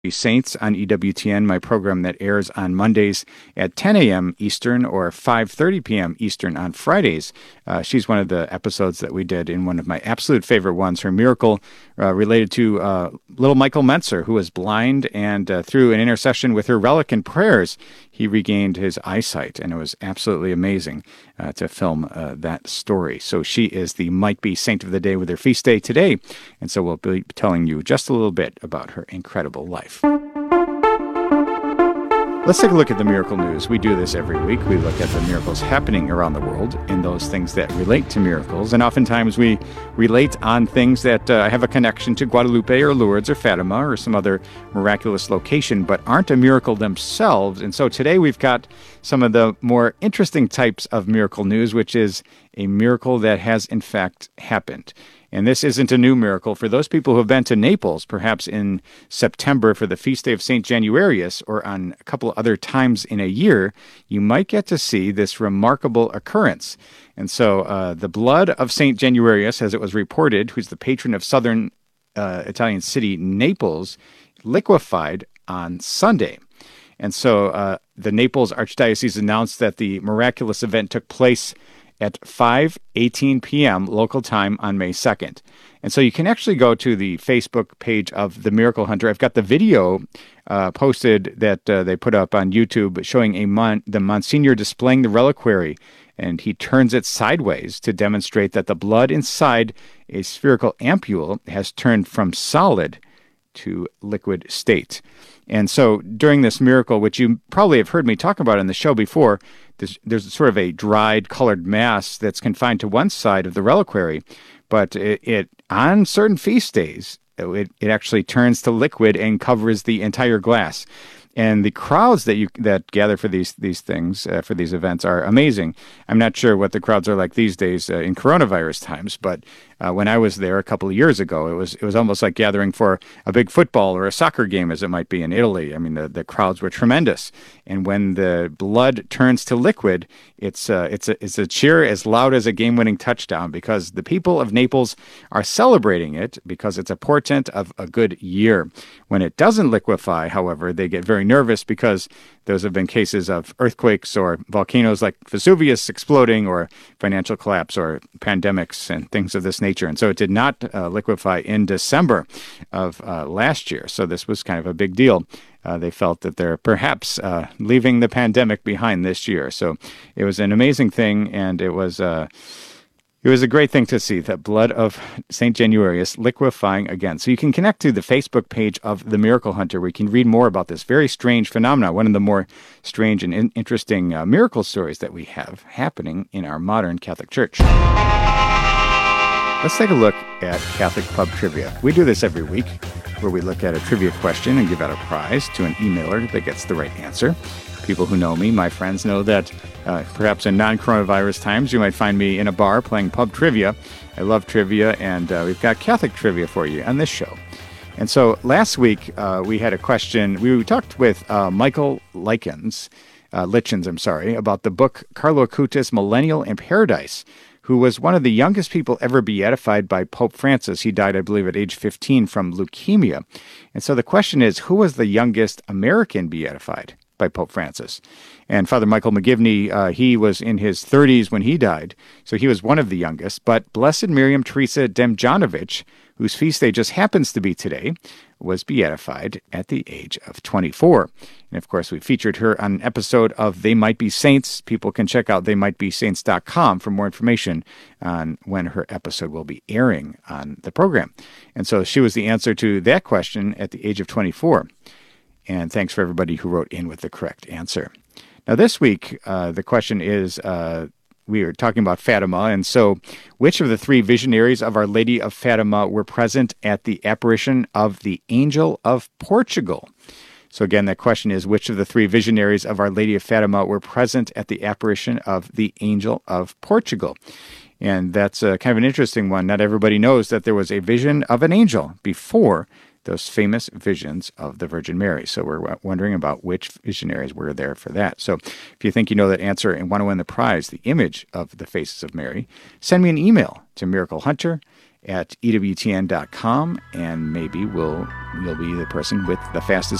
Saints on EWTN, my program that airs on Mondays at 10 a.m. Eastern or 5:30 p.m. Eastern on Fridays. She's one of the episodes that we did in one of my absolute favorite ones, her miracle related to little Michael Mentzer, who was blind, and through an intercession with her relic and prayers, he regained his eyesight, and it was absolutely amazing to film that story. So she is the Might Be Saint of the Day with her feast day today, and so we'll be telling you just a little bit about her incredible life. Let's take a look at the miracle news. We do this every week. We look at the miracles happening around the world and those things that relate to miracles. And oftentimes we relate on things that have a connection to Guadalupe or Lourdes or Fatima or some other miraculous location, but aren't a miracle themselves. And so today we've got some of the more interesting types of miracle news, which is a miracle that has in fact happened. And this isn't a new miracle. For those people who have been to Naples, perhaps in September for the feast day of St. Januarius, or on a couple other times in a year, you might get to see this remarkable occurrence. And so the blood of St. Januarius, as it was reported, who's the patron of southern Italian city Naples, liquefied on Sunday. And so the Naples Archdiocese announced that the miraculous event took place at 5:18 p.m. local time on May 2nd. And so you can actually go to the Facebook page of the Miracle Hunter. I've got the video posted that they put up on YouTube showing the Monsignor displaying the reliquary, and he turns it sideways to demonstrate that the blood inside a spherical ampule has turned from solid to liquid state. And so during this miracle, which you probably have heard me talk about in the show before, there's sort of a dried colored mass that's confined to one side of the reliquary, but it on certain feast days, it actually turns to liquid and covers the entire glass. And the crowds that gather for these things, for these events, are amazing. I'm not sure what the crowds are like these days in coronavirus times, but when I was there a couple of years ago, it was almost like gathering for a big football or a soccer game, as it might be in Italy. I mean, the crowds were tremendous. And when the blood turns to liquid, it's a cheer as loud as a game-winning touchdown, because the people of Naples are celebrating it because it's a portent of a good year. When it doesn't liquefy, however, they get very nervous because those have been cases of earthquakes or volcanoes like Vesuvius exploding, or financial collapse, or pandemics and things of this nature. And so it did not liquefy in December of last year. So this was kind of a big deal. They felt that they're perhaps leaving the pandemic behind this year. So it was an amazing thing, and it was a great thing to see, that blood of St. Januarius liquefying again. So you can connect to the Facebook page of The Miracle Hunter, where you can read more about this very strange phenomenon, one of the more strange and interesting miracle stories that we have happening in our modern Catholic Church. Let's take a look at Catholic Pub Trivia. We do this every week, where we look at a trivia question and give out a prize to an emailer that gets the right answer. People who know me, my friends, know that perhaps in non-coronavirus times, you might find me in a bar playing pub trivia. I love trivia, and we've got Catholic trivia for you on this show. And so last week, we had a question. We talked with Michael Lichens, about the book Carlo Acutis, Millennial in Paradise, who was one of the youngest people ever beatified by Pope Francis. He died, I believe, at age 15 from leukemia. And so the question is, who was the youngest American beatified by Pope Francis? And Father Michael McGivney, he was in his 30s when he died, so he was one of the youngest. But Blessed Miriam Teresa Demjanovic, whose feast day just happens to be today, was beatified at the age of 24. And of course, we featured her on an episode of They Might Be Saints. People can check out theymightbesaints.com for more information on when her episode will be airing on the program. And so she was the answer to that question at the age of 24. And thanks for everybody who wrote in with the correct answer. Now, this week, the question is, we are talking about Fatima, and so which of the three visionaries of Our Lady of Fatima were present at the apparition of the Angel of Portugal? So again, that question is, which of the three visionaries of Our Lady of Fatima were present at the apparition of the Angel of Portugal? And that's kind of an interesting one. Not everybody knows that there was a vision of an angel before those famous visions of the Virgin Mary. So we're wondering about which visionaries were there for that. So if you think you know that answer and want to win the prize, the image of the faces of Mary, send me an email to miraclehunter at EWTN.com, and maybe you'll be the person with the fastest